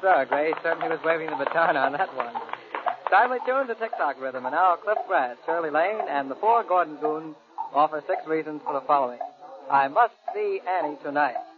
sir. Gray certainly was waving the baton on that one. Timely tunes a tick-tock rhythm, and now Cliff Grant, Shirley Lane, and the four Gordon Goons offer 6 reasons for the following. I must see Annie tonight.